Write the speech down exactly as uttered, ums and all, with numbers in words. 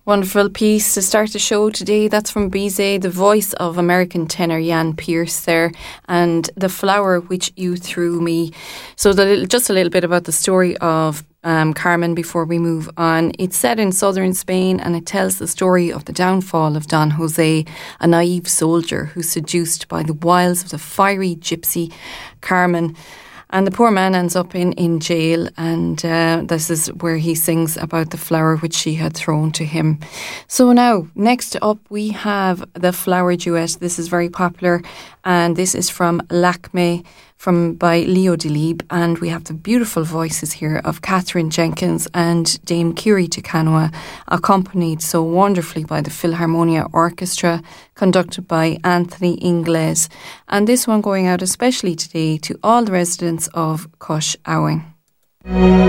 Wonderful piece to start the show today. That's from Bizet, the voice of American tenor Jan Peerce there, and The Flower Which You Threw Me. So the little, just a little bit about the story of um, Carmen before we move on. It's set in southern Spain, and it tells the story of the downfall of Don Jose, a naive soldier who's seduced by the wiles of the fiery gypsy Carmen. And the poor man ends up in, in jail, and uh, this is where he sings about the flower which she had thrown to him. So now, next up, we have the Flower Duet. This is very popular, and this is from Lakme, from by Leo Delibes, and we have the beautiful voices here of Catherine Jenkins and Dame Kiri Tukanoa, accompanied so wonderfully by the Philharmonia Orchestra, conducted by Anthony Ingles. And this one going out especially today to all the residents of Cush Owing.